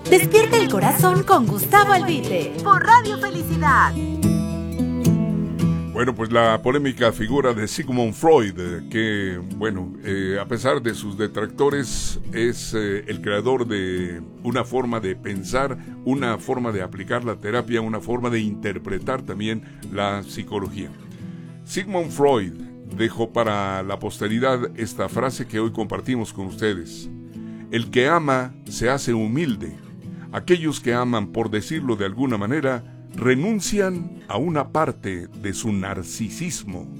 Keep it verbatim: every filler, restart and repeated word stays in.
Despierta el corazón con Gustavo Albite por Radio Felicidad. Bueno, pues la polémica figura de Sigmund Freud, que, bueno, eh, a pesar de sus detractores, es eh, el creador de una forma de pensar, una forma de aplicar la terapia, una forma de interpretar también la psicología. Sigmund Freud dejó para la posteridad esta frase que hoy compartimos con ustedes: el que ama se hace humilde. Aquellos que aman, por decirlo de alguna manera, renuncian a una parte de su narcisismo.